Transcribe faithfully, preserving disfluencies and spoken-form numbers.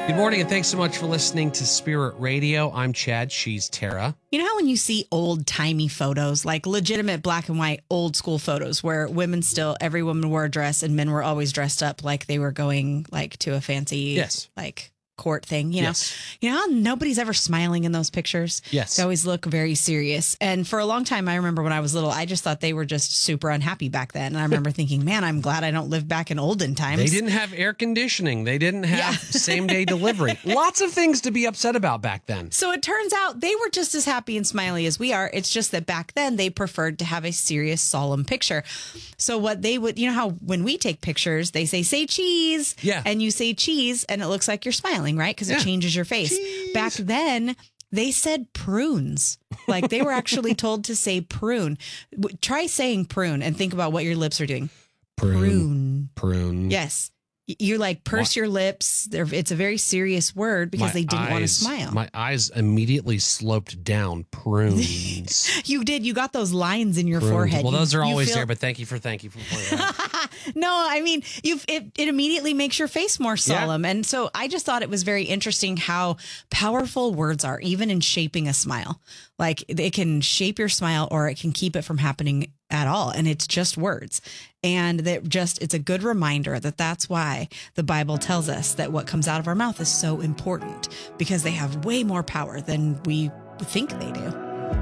Good morning, and thanks so much for listening to Spirit Radio. I'm Chad. She's Tara. You know how when you see old-timey photos, like legitimate black and white old school photos where women still, every woman wore a dress and men were always dressed up like they were going like to a fancy, yes. like court thing, you know? Yes. You know how nobody's ever smiling in those pictures? Yes. They always look very serious. And for a long time, I remember when I was little, I just thought they were just super unhappy back then. And I remember thinking, man, I'm glad I don't live back in olden times. They didn't have air conditioning. They didn't have yeah. same day delivery. Lots of things to be upset about back then. So it turns out they were just as happy and smiley as we are. It's just that back then they preferred to have a serious, solemn picture. So what they would, you know how when we take pictures, they say, say cheese. Yeah. And you say cheese and it looks like you're smiling, right? Because yeah. it changes your face. Cheese. Back then, they said prunes. Like they were actually told to say prune. Try saying prune and think about what your lips are doing. Prune. Prune. Prune. Yes. You like purse my, your lips. They're, it's a very serious word because they didn't eyes, want to smile. My eyes immediately sloped down. Prunes. You did. You got those lines in your Prunes. forehead. Well, those you, are always feel... there, but thank you for thank you for pointing out. No, I mean, you it, it immediately makes your face more solemn. Yeah. And so I just thought it was very interesting how powerful words are, even in shaping a smile. Like it can shape your smile or it can keep it from happening at all. And it's just words. And that just, it's a good reminder that that's why the Bible tells us that what comes out of our mouth is so important because they have way more power than we think they do.